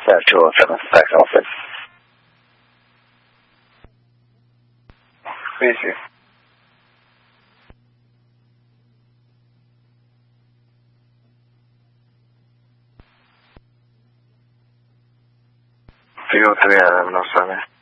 207, back office. Easy. Vivo 3 Adam, no sabe.